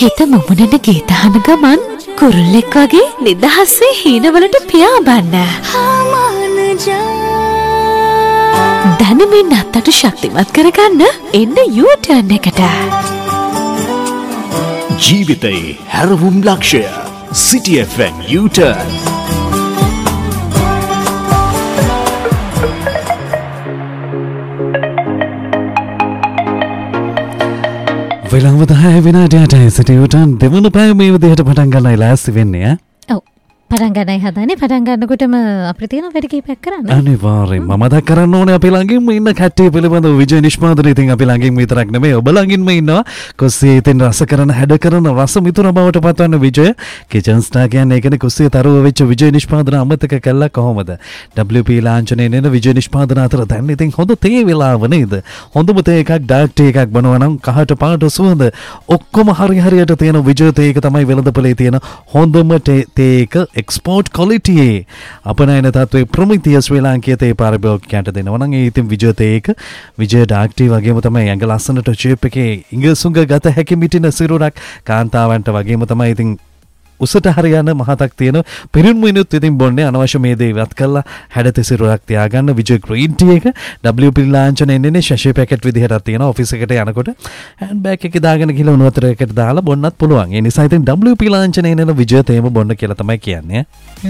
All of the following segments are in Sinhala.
හිත මුමුණට ගීත අහන ගමන් කුරුල්ලෙක් වගේ නිදහසේ හීනවලට පියාඹන්න. දැනුමින් අත්තට ශක්තිමත් කරගන්න එන්න U-turn එකට. ජීවිතයේ හැරවුම් ලක්ෂය City FM U-turn. වෙලංව 10 විනාඩියට City U-turn දෙවන පැය මේ විදිහට පටන් ගන්නයි ලෑස්ති වෙන්නේ. ඔව්. පටන් ගන්නයි හදන්නේ. පටන් ගන්නකොටම අපිට තියෙන වැඩ කීපයක් කරන්න. අනිවාර්යෙන්ම මතක් කරන්න ඕනේ අපි ළඟින්ම ඉන්න කට්ටිය පිළිබඳව විජය නිෂ්පාදනය. ඉතින් අපි ළඟින්ම විතරක් නෙමෙයි ඔබ ළඟින්ම ඉන්නවා. කුස්සියේ ඉතින් රස කරන හැඩ කරන රස මිතුර බවට පත්වන විජය. කිචන් ස්ටාර් කියන්නේ ඒකනේ කුස්සියේ තරුව වෙච්ච විජය නිෂ්පාදන අමතක කළා කොහොමද? WP ලාංඡනයේ නෙන විජය නිෂ්පාදන අතර දැන් ඉතින් හොඳ තේ වෙලාව නේද? හොඳම තේ එකක් ඩාර්ක් තේ එකක් බනවනවා නම් කහට පාට සුවඳ ඔක්කොම හරියට තියෙන විජය තේ එක තමයි වෙළඳපොලේ තියෙන හොඳම තේ එක. එක්ස්පෝර්ට් ක්වොලිටි අපනයන තත්ත්වයේ ප්‍රමිතිය ශ්‍රී ලාංකීය තේ පාරිභෝගිකයන්ට දෙනවා නම් ඒ ඉතින් විජය තේ එක විජය ඩාර්ක් ටී වගේම තමයි ඇඟ ලස්සනට ෂේප් එකේ ඉඟසුඟ ගත හැකි මිටින සිරුරක් කාන්තාවන්ට වගේම තමයි ඉතින් උසට හරියන මහතක් තියෙන පිරින් මිනිත් ඉතින් බොන්නේ අනවශ්‍ය මේ දේ ඉවත් කරලා හැඩ සිරුරක් තියාගන්න විජය ග්‍රීන් ටී එක WP ලාංඡනයේ එන්නේ ෂැෂේ පැකට් විදිහට තියෙනවා. ඔෆිස් එකට යනකොට හෑන්ඩ් බෑග් එකේ දාගෙන ගිහලා උණු වතුරයකට දාලා බොන්නත් පුළුවන්. ඒ නිසා ඉතින් WP ලාංඡනයේ එන විජය තේම බොන්න කියලා තමයි කියන්නේ.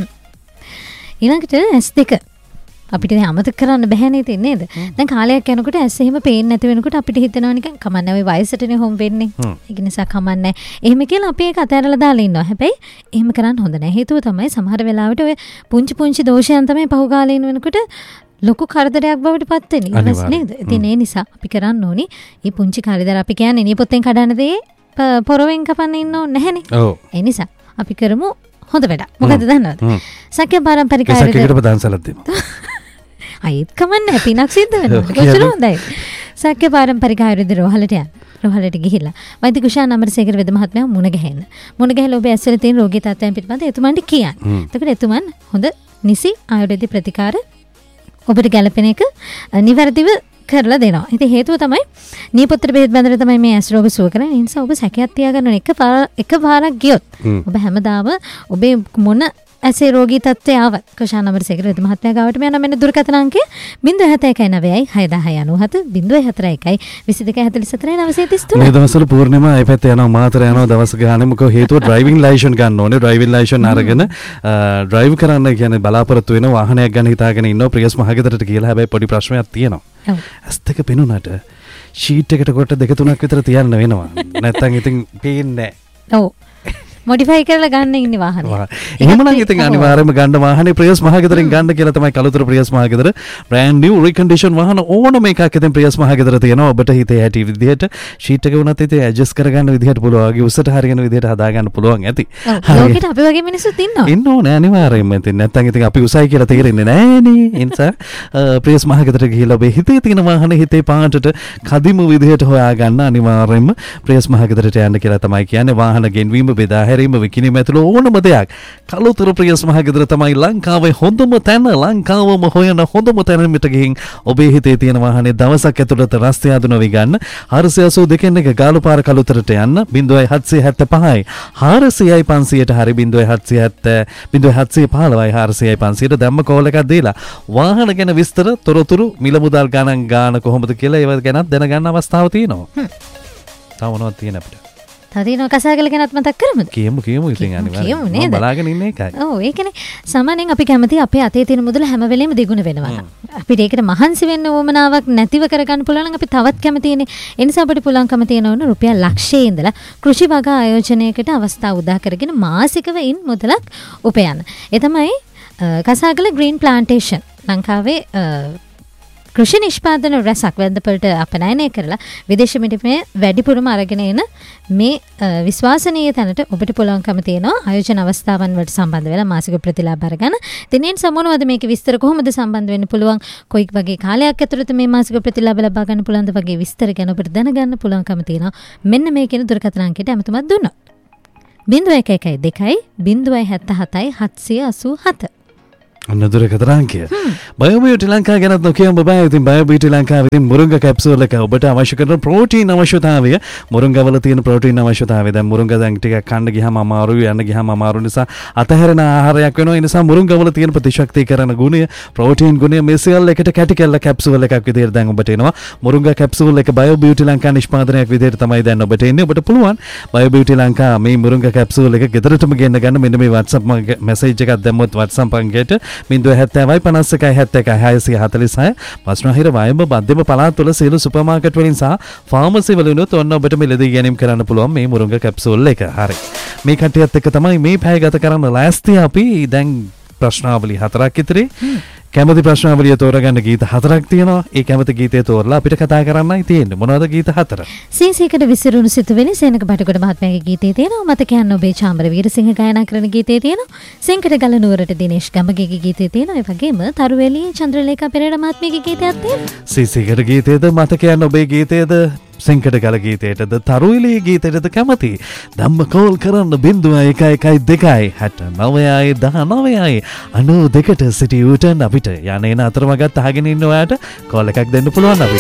ඊළඟට S2 අපිට අමතක කරන්න බැහැනේ ඉතින් නේද? දැන් කාලයක් යනකොට ඇස් එහෙම පේන්නේ නැති වෙනකොට අපිට හිතෙනවා නිකන් කමන්නේ ඔය වයසටනේ හොම් වෙන්නේ. ඒක නිසා කමන්නේ. එහෙම කියලා අපි ඒක අතහැරලා දාලා ඉන්නවා. හැබැයි එහෙම කරන්න හොඳ නැහැ. හේතුව තමයි සමහර වෙලාවට ඔය පුංචි දෝෂයන් තමයි පහුගාලේ ඉන්න වෙනකොට ලොකු කරදරයක් බවට පත් වෙන්නේ. ඊවස් නේද? ඉතින් ඒ නිසා අපි කරන්න ඕනි මේ පුංචි කරදර අපි කියන්නේ නියපොත්තෙන් කඩන දේ පොරවෙන් කපන්න ඉන්න ඕනේ නැහනේ. ඔව්. ඒ නිසා අපි කරමු හොඳ වැඩක්. මොකද දන්නවද? සක්‍ය පාරම්පරික ආයුර්වේද සක්‍යකට බදාන්සලක් දෙන්න. අයිත් කමන්නේ පිනක් සිද්ධ වෙනවා. කොච්චර හොඳයි. සක්‍ය පාරම්පරික ආයුර්වේද රෝහලට යන්න. රෝහලට ගිහිල්ලා වෛද්‍ය කුෂාන් අමරසේකර වෙද මහත්මයා මුණ ගැහෙන්න. මුණ ගැහිලා ඔබ ඇස්වල තියෙන රෝගී තත්ත්වයන් පිළිබඳව එතුමන්ට කියන්න. එතකොට එතුමන් හොඳ නිසි ආයුර්වේද ප්‍රතිකාර ඔබට ගැළපෙන එක නිවැරදිව කරලා දෙනවා. ඉතින් හේතුව තමයි නියපොත්තට බෙහෙත් බඳලා තමයි මේ ඇස් රෝග සුව කරන්නේ. ඒ නිසා ඔබ සැකයක් තියාගන්න ඕනේ. එක පාරක් ගියොත් ඔබ හැමදාම ඔබේ මොන ඇසේ රෝගී තත්ත්වය ආවත් කුෂාන් අමරසේකර වෙද මහත්මයා ගාවට යන මෙන්න දුරකථන අංකය 071 6097 041 22 44 මේ දවස්වල පූර්ණිමා ඒ පැත්තේ යනවා මාතර යනවා දවස් ගානේ මොකද හේතුව ඩ්‍රයිවිං ලයිසන්ස් ගන්න ඕනේ. ඩ්‍රයිවිං ලයිසන්ස් අරගෙන ඩ්‍රයිව් කරන්න කියන්නේ බලාපොරොත්තු වෙන වාහනයක් ගන්න හිතාගෙන ඉන්නවා ප්‍රියස් මහගෙදරට කියලා. හැබැයි පොඩි ප්‍රශ්නයක් තියෙනවා. ඇස් දෙක පෙනුනට ෂීට් එකට කොට 2-3ක් විතර තියන්න වෙනවා. නැත්තම් ඉතින් පේන්නේ නැහැ. ඔව්. මොඩිෆයි කරලා ගන්න ඉන්නේ වාහනේ. එහෙමනම් ඉතින් අනිවාර්යයෙන්ම ගන්න වාහනේ ප්‍රියස් මහගෙදරින් ගන්න කියලා තමයි කලුතර ප්‍රියස් මහගෙදර brand new recondition වාහන ඕනම එකක් ඉතින් ප්‍රියස් මහගෙදර තියෙනවා. ඔබට හිතේ ඇති විදිහට ෂීට් එක වුණත් ඉතින් ඇඩ්ජස්ට් කරගන්න විදිහට පුළුවන්. වගේ උසට හරියන විදිහට හදා ගන්න පුළුවන් ඇති. ලෝකෙට අපි වගේ මිනිස්සුත් ඉන්නවා. ඉන්න ඕනේ අනිවාර්යයෙන්ම. ඉතින් නැත්තම් ඉතින් අපි උසයි කියලා තේරෙන්නේ නැහනේ. ඒ නිසා ප්‍රියස් මහගෙදර ගිහිල්ලා ඔබේ හිතේ තියෙන වාහනේ හිතේ පාටට කදිම විදිහට හොයා ගන්න අනිවාර්යයෙන්ම ප්‍රියස් මහගෙදරට යන්න කියලා තමයි කියන්නේ. වාහන ගෙන්වීම බෙදා හැරීම විකිණීම ඇතුළු ඕනම දෙයක් කලුතර ප්‍රියස් මහගෙදර තමයි ලංකාවේ හොඳම තැන. ලංකාවම හොයන හොඳම තැනකට ගිහින් ඔබේ හිතේ තියෙන වාහනේ දවසක් ඇතුළත රස්තිය අඳුනවි ගන්න. 482 එක ගාලුපාර කලුතරට යන්න 0775 400යි 500ට හරි 0770 0715 400යි 500ට දැම්ම කෝල් එකක් දීලා වාහන ගැන විස්තර තොරතුරු මිල මුදල් ගාන කොහොමද කියලා ඒව ගැනත් දැනගන්න අවස්ථාව තියෙනවා. තව මොනවද තියෙන අපිට? තදිනව කසාගල ගැනත් මතක් කරමුද? කියමු ඉතින් අනිවාර්යයෙන්. බලාගෙන ඉන්න එකයි. ඔව් ඒකනේ. සාමාන්‍යයෙන් අපි කැමති අපේ අතේ තියෙන මුදල හැම වෙලෙම දෙගුණ වෙනවා. අපිට ඒකට මහන්සි වෙන්න උවමනාවක් නැතිව කරගන්න පුළුවන් නම් අපි තවත් කැමතිනේ. ඒ නිසා අපිට පුළුවන්කම තියෙනවනේ රුපියල් ලක්ෂයේ ඉඳලා කෘෂි වගා ආයෝජනයකට අවස්ථාව උදා කරගෙන මාසිකව ඉන් මුදලක් උපයන්න. ඒ තමයි කසාගල ග්‍රීන් ප්ලාන්ටේෂන්. ලංකාවේ කෘෂි නිෂ්පාදන රැසක් වෙළඳපොළට අපනයනය කරලා විදේශ මිටිමේ වැඩිපුරම අරගෙන එන මේ විශ්වාසනීය තැනට ඔබට පුළුවන්කම තියෙනවා ආයෝජන අවස්ථාවන් වලට සම්බන්ධ වෙලා මාසික ප්‍රතිලාභ අරගන්න. ඉතින් ඒ සම්මෝනවද මේක විස්තර කොහොමද සම්බන්ධ වෙන්න පුළුවන්? කොයි වගේ කාලයක් ඇතුළත මේ මාසික ප්‍රතිලාභ ලබා ගන්න පුළුවන්ද වගේ විස්තර ගැන ඔබට දැනගන්න පුළුවන්කම තියෙනවා. මෙන්න මේ කියන දුරකථන අංකයට ඇමතුමක් දුන්නොත් 0112 077 787 අන්නදුර කතරංකය බයෝබියුටි ලංකා ගැනත් නොකියම් බෑ ඉතින් බයෝබියුටි ලංකාව ඉතින් මුරුංග කැප්සූල් එක ඔබට අවශ්‍ය කරන ප්‍රෝටීන් අවශ්‍යතාවය මුරුංගවල තියෙන ප්‍රෝටීන් අවශ්‍යතාවය දැන් මුරුංග දැන් ටිකක් කන්න ගියාම අමාරුයි යන්න ගියාම අමාරු නිසා අතහැරෙන ආහාරයක් වෙනවා ඒ නිසා මුරුංගවල තියෙන ප්‍රතිශක්තිකරණ ගුණය ප්‍රෝටීන් ගුණය මේ සියල්ල එකට කැටි කැල්ල කැප්සූල් එකක් විදිහට දැන් ඔබට එනවා මුරුංග කැප්සූල් එක බයෝබියුටි ලංකා නිෂ්පාදනයක් විදිහට තමයි දැන් ඔබට එන්නේ ඔබට පුළුවන් බයෝබියුටි ලංකා මේ මුරුංග කැප්සූල් එක ගෙදරටම ගෙන්න ගන්න මෙන්න මේ WhatsApp මැසේජ් එකක් දැම්මොත් WhatsApp අංකයට 070 පස්නහිර වයඹ මධ්‍යම පළාත් තුළ සියලු සුපර් මාකට් වලින් සහ ෆාමසි වලිනුත් ඔන්න ඔබට මිලදී ගැනීම කරන්න පුළුවන් මේ මුරුංග කැප්සූල් එක. හරි. මේ කට්ටියත් එක්ක තමයි මේ පැය ගත කරන්න ලෑස්ති අපි දැන් ප්‍රශ්නාවලි 4ක් ඉදිරි. කැමති ප්‍රශ්නාවලිය තෝරගන්න ගීත 4ක් තියෙනවා. ඒ කැමති ගීතය තෝරලා අපිට කතා කරන්නයි තියෙන්නේ. මොනවද ගීත 4? සීසීකට විසිරුණු සිතුවිලි සේනක බටකොඩ මහත්මයාගේ ගීතේ තියෙනවා. මතකයන් ඔබේ චාමර වීරසිංහ ගායනා කරන ගීතේ තියෙනවා. සෙන්කඩ ගල නුවරට දිනේෂ් ගමගේගේ ගීතේ තියෙනවා. ඒ වගේම තරුවැලියේ චන්ද්‍රලේඛා පෙරේරා මහත්මියගේ ගීතයක් තියෙනවා. සීසීකට ගීතේද මතකයන් ඔබේ ගීතේද සෙන්කඩ ගල ගීතයටද තරුවැලියේ ගීතයටද කැමති? ධම්ම කෝල් කරන්න 01121919 92ට සිටි ඌටන් අපිට යන්නේ අතරමගත් අහගෙන ඉන්න ඔයාට කෝල් එකක් දෙන්න පුළුවන් අපිට.